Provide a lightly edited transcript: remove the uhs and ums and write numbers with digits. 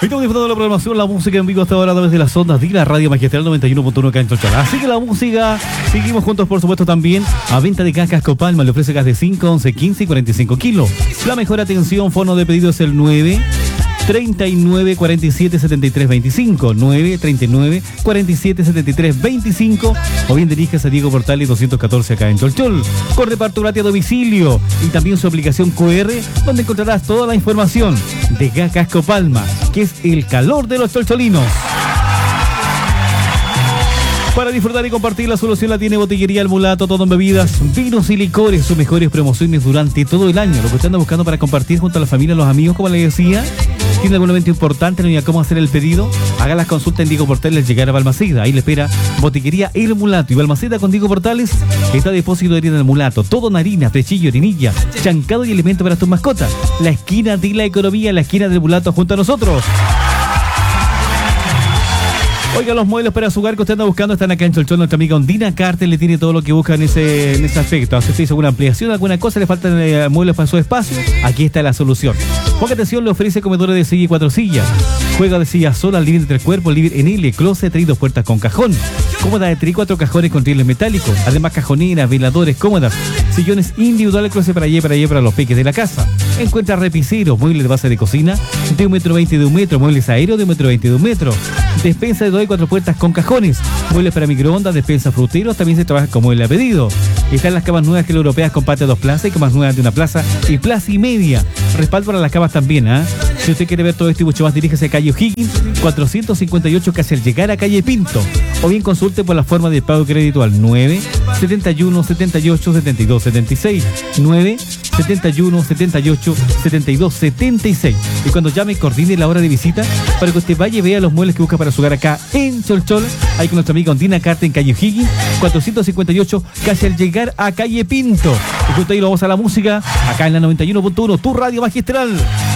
Estamos disfrutando de la programación, la música en vivo hasta ahora a través de las ondas de la Radio Magistral 91.1 acá en Cholchol. Así que la música, seguimos juntos por supuesto también a venta de gas Casco Palma. Le ofrece gas de 5, 11, 15 y 45 kilos. La mejor atención, fono de pedido es el 939-47-73-25, 939-47-73-25, o bien dirijas a Diego Portales 214 acá en Cholchol, con reparto gratis a domicilio y también su aplicación QR, donde encontrarás toda la información de Gas Casco Palma, que es el calor de los cholcholinos. Para disfrutar y compartir la solución la tiene Botillería El Mulato, todo en bebidas, vinos y licores, sus mejores promociones durante todo el año. Lo que usted anda buscando para compartir junto a la familia, los amigos, como le decía, tiene algún evento importante, no hay cómo hacer el pedido, haga las consultas en Diego Portales al llegar a Balmaceda. Ahí le espera Botillería El Mulato. Y Balmaceda con Diego Portales está a depósito de harina del Mulato, todo en harina, frechillo, harinilla, chancado y alimento para tus mascotas. La esquina de la economía, la esquina del Mulato junto a nosotros. Oiga, los muebles para su hogar que usted anda buscando están acá en Cholchol. Nuestra amiga Ondina Carter le tiene todo lo que busca en ese aspecto. Si usted hizo alguna ampliación, alguna cosa, le faltan muebles para su espacio, aquí está la solución. Ponga atención, le ofrece comedores de silla y 4 sillas. Juega de silla sola, living de 3 cuerpos, living en L, closet, 3 y 2 puertas con cajón. Cómoda de 3 y 4 cajones con rieles metálicos. Además, cajoneras, veladores, cómodas. Sillones individuales, closet para allá para los peques de la casa. Encuentra repiseros, muebles de base de cocina de 1,20 m de 1 metro, muebles aéreos de 1,20 m de 1 metro. Despensa de 2 y 4 puertas con cajones. Muebles para microondas, despensa fruteros, también se trabaja como mueble a pedido. Están las camas nuevas que la europeas con patio 2 plazas y camas nuevas de 1 plaza y plaza y media. Respaldo para las camas también, ¿ah? Si usted quiere ver todo esto y mucho más, diríjase a calle O'Higgins 458, casi al llegar a calle Pinto. O bien consulte por la forma de pago crédito al 971 78 72 76, 971 78 72 76. Y cuando llame, coordine la hora de visita para que usted vaya y vea los muebles que busca para su hogar acá en Cholchol. Ahí con nuestra amiga Ondina Carter en calle O'Higgins 458, casi al llegar a calle Pinto. Y justo ahí lo vamos a la música acá en la 91.1, tu Radio Magistral.